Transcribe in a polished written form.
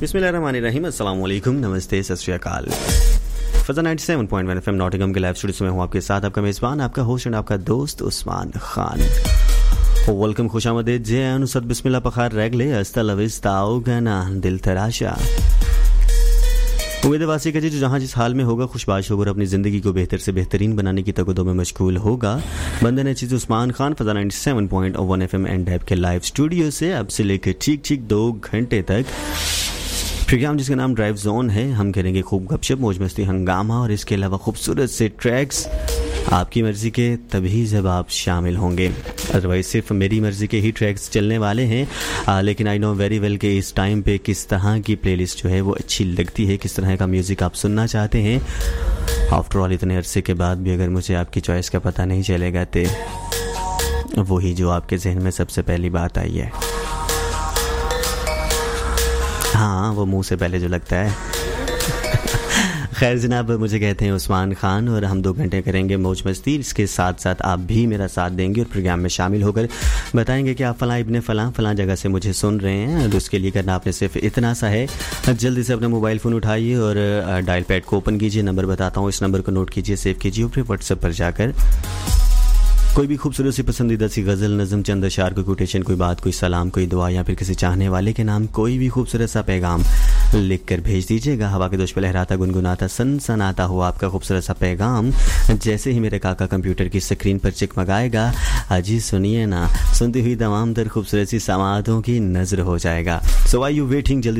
बिस्मिल्लाहिर्रहमानिर्रहीम, अस्सलाम वालेकुम, नमस्ते, सत श्री अकाल। फज़ा 97.1 FM नॉटिंघम के लाइव स्टूडियो में हूँ आपके साथ, आपका मेज़बान, आपका होस्ट एंड आपका दोस्त उस्मान खान। वेलकम, खुशामदीद, जय अनुसद, बिस्मिल्लाह, पखार रैगले, अस्ता लविस्ता, गाना दिल तराशा। उम्मीद वासी का जी जो जहाँ जिस हाल में होगा खुशबाश होगा और अपनी ज़िंदगी को बेहतर से बेहतरीन बनाने की तकदो में मशगूल होगा। बंदे ने चीज़ Usman Khan, फज़ा 97.1 FM and app के लाइव स्टूडियो से अब से लेकर ठीक 2 घंटे तक प्रोग्राम जिसका नाम ड्राइव जोन है। हम करेंगे खूब गपशप, मौज मस्ती, हंगामा और इसके अलावा खूबसूरत से ट्रैक्स आपकी मर्ज़ी के तभी जब आप शामिल होंगे, अदरवाइज सिर्फ मेरी मर्ज़ी के ही ट्रैक्स चलने वाले हैं। लेकिन आई नो वेरी वेल कि इस टाइम पे किस तरह की प्लेलिस्ट जो है वो अच्छी लगती है, किस तरह का म्यूज़िक आप सुनना चाहते हैं। आफ्टर ऑल इतने अरसे के बाद भी अगर मुझे आपकी चॉइस का पता नहीं चलेगा तो वही जो आपके जहन में सबसे पहली बात आई है, हाँ वो मुंह से पहले जो लगता है। खैर जनाब, मुझे कहते हैं उस्मान खान और हम 2 घंटे करेंगे मौज मस्ती। इसके साथ साथ आप भी मेरा साथ देंगे और प्रोग्राम में शामिल होकर बताएंगे कि आप फ़लाँ इब्ने फ़लाँ जगह से मुझे सुन रहे हैं। तो उसके लिए करना आपने सिर्फ इतना सा है, जल्दी से अपना मोबाइल फ़ोन उठाइए और डायल पैड को ओपन कीजिए। नंबर बताता हूँ, इस नंबर को नोट कीजिए, सेव कीजिए और फिर व्हाट्सएप पर जाकर कोई भी खूबसूरत सी पसंदीदा सी गज़ल, नज़म, चंद अशार, कोई कोटेशन, कोई बात, कोई सलाम, कोई दुआ या फिर किसी चाहने वाले के नाम कोई भी खूबसूरत सा पैगाम लिख कर भेज दीजिएगा। हवा के दोष पे लहराता, गुनगुनाता, सनसनाता हुआ आपका खूबसूरत सा पैगाम जैसे ही मेरे काका कंप्यूटर की स्क्रीन पर चिकमगाएगा, अजी सुनिए ना, सुनती हुई तमाम तर खूबसूरत सी समातों की नज़र हो जाएगा। सो आर यू वेटिंग, जल्दी